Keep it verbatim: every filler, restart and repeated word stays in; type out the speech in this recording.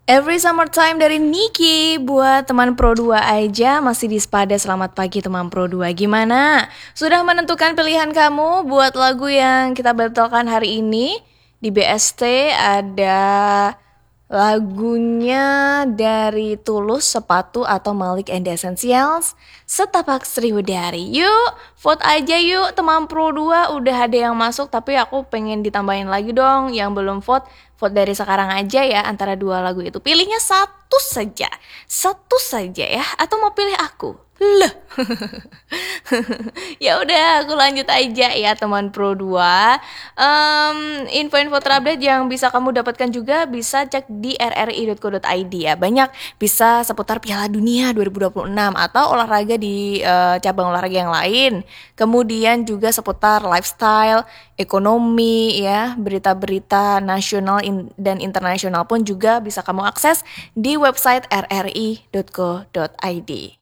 Every Summertime dari Niki. Buat teman Pro dua aja masih di Spada. Selamat pagi teman Pro dua. Gimana? Sudah menentukan pilihan kamu buat lagu yang kita batalkan hari ini? Di B S T ada lagunya dari Tulus, Sepatu, atau Malik and the Essentials, Setapak Sriwedari. Yuk, vote aja yuk teman Pro dua. Udah ada yang masuk tapi aku pengen ditambahin lagi dong. Yang belum vote, vote dari sekarang aja ya antara dua lagu itu. Pilihnya satu saja. Satu saja ya. Atau mau pilih aku? Loh. Ya udah, aku lanjut aja ya teman Pro dua. Em, info-info terupdate yang bisa kamu dapatkan juga bisa cek di r r i dot co dot i d ya. Banyak bisa seputar Piala Dunia dua ribu dua puluh enam atau olahraga di eh, cabang olahraga yang lain. Kemudian juga seputar lifestyle, ekonomi ya, berita-berita nasional in- dan internasional pun juga bisa kamu akses di website r r i dot co dot i d.